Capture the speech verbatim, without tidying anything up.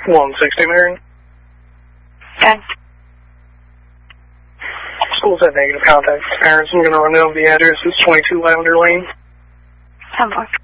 one sixty, Mary. Okay. School's at negative contact with parents. I'm going to remove the address. It's twenty-two Lavender Lane. ten four.